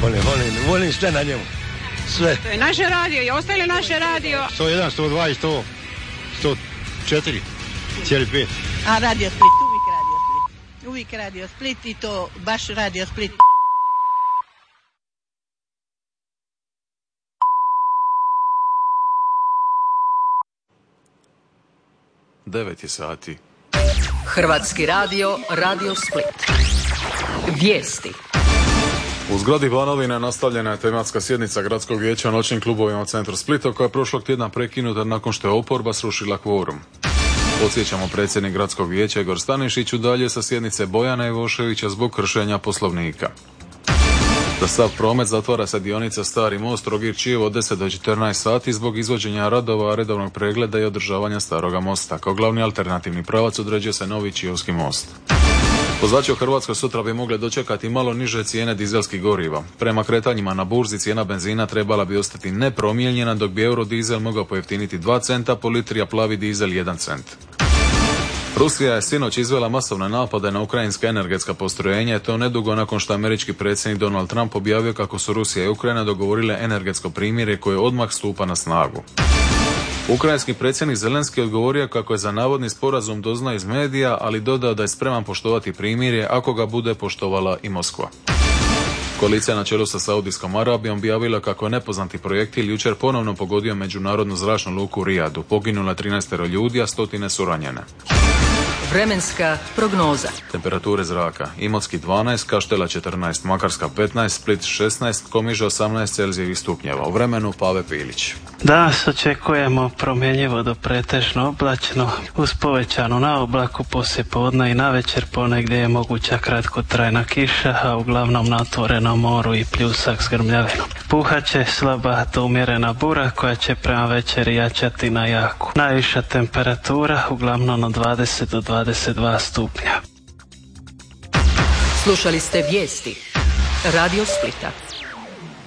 Volim sve na njemu. Sve. To je naše radio i ostaje naše radio. 101, 102 i 104,5. A Radio Split, uvijek Radio Split. Uvijek Radio Split i to baš Radio Split. Devet je sati. Hrvatski radio, Radio Split. Vijesti. U zgradi Banovine nastavljena je tematska sjednica Gradskog vijeća o noćnim klubovima u centru Splita koja je prošlog tjedna prekinuta nakon što je oporba srušila kvorum. Podsjećamo, predsjednik Gradskog vijeća Igor Stanišić udalje sa sjednice Bojana Ivoševića zbog kršenja Poslovnika. Za sav promet zatvara se dionica Stari most Trogir-Čiovo od 10 do 14 sati zbog izvođenja radova, redovnog pregleda i održavanja Staroga mosta. Kao glavni alternativni pravac određuje se novi Čiovski most. Vozači u Hrvatskoj sutra bi mogli dočekati malo niže cijene dizelskih goriva. Prema kretanjima na burzi cijena benzina trebala bi ostati nepromijenjena, dok bi eurodizel mogao pojeftiniti 2 centa po litri, a plavi dizel 1 cent. Rusija je sinoć izvela masovne napade na ukrajinska energetska postrojenja i to nedugo nakon što američki predsjednik Donald Trump objavio kako su Rusija i Ukrajina dogovorile energetsko primirje koje odmah stupa na snagu. Ukrajinski predsjednik Zelenski odgovorio kako je za navodni sporazum doznao iz medija, ali dodao da je spreman poštovati primirje ako ga bude poštovala i Moskva. Koalicija na čelu sa Saudijskom Arabijom objavila kako je nepoznati projektil jučer ponovno pogodio međunarodnu zračnu luku u Rijadu. Poginulo 13 ljudi, a 100 su ranjene. Vremenska prognoza. Temperature zraka: Imotski 12, Kaštela 14, Makarska 15, Split 16, Komiža 18 Celzijevih stupnjeva. U vremenu Pave Pilić. Danas očekujemo promjenjivo do pretežno oblačno uz povećanu na oblaku poslijepodne i navečer ponegdje je moguća kratkotrajna kiša, a uglavnom na otvorenom moru i pljusak s grmljavinom. Puhaće slaba do umjerena bura koja će prema večeri jačati na jaku. Najviša temperatura uglavnom od 20 do 22 stupnja. Slušali ste vijesti Radio Splita.